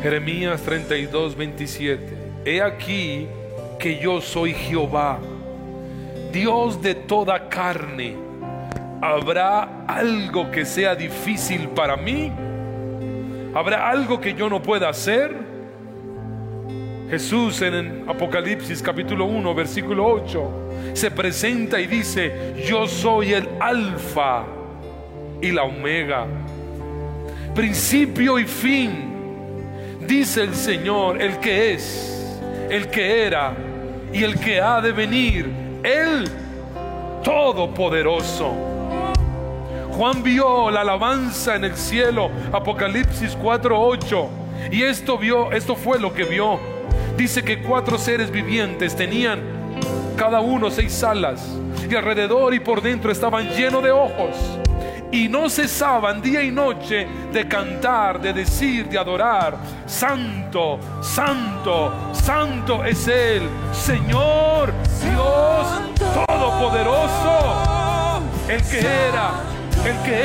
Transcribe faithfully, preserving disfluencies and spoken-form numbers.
Jeremías treinta y dos, veintisiete. He aquí que yo soy Jehová, Dios de toda carne. ¿Habrá algo que sea difícil para mí? ¿Habrá algo que yo no pueda hacer? Jesús en Apocalipsis capítulo uno versículo ocho se presenta y dice: yo soy el alfa y la omega, principio y fin, dice el Señor, el que es, el que era y el que ha de venir, el Todopoderoso. Juan vio la alabanza en el cielo, Apocalipsis cuatro ocho, y esto vio, esto fue lo que vio. Dice que cuatro seres vivientes tenían cada uno seis alas, y alrededor y por dentro estaban llenos de ojos, y no cesaban día y noche de cantar, de decir, de adorar: santo, santo, santo es Él, Señor Dios Todopoderoso, el que era, el que